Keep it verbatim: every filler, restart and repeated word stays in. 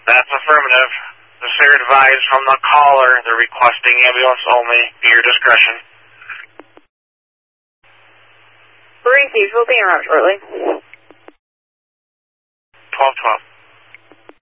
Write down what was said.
That's affirmative. The sir advised from the caller they're requesting ambulance only. Be your discretion. Received. We'll be around shortly. twelve twelve.